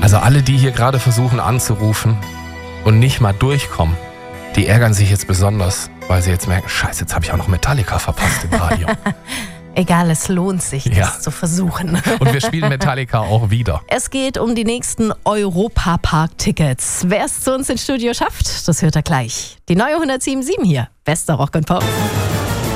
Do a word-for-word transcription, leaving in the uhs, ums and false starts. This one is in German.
Also alle, die hier gerade versuchen anzurufen und nicht mal durchkommen, die ärgern sich jetzt besonders, weil sie jetzt merken, scheiße, jetzt habe ich auch noch Metallica verpasst im Radio. Egal, es lohnt sich, das Ja. zu versuchen. Und wir spielen Metallica auch wieder. Es geht um die nächsten Europa-Park-Tickets. Wer es zu uns ins Studio schafft, das hört er gleich. Die neue hundertsieben Komma sieben hier, bester Rock und Pop.